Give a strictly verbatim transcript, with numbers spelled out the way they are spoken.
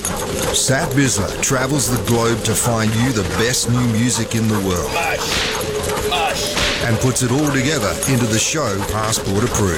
Sat Bisler travels the globe to find you the best new music in the world Mush. Mush. and puts it all together into the show Passport Approved.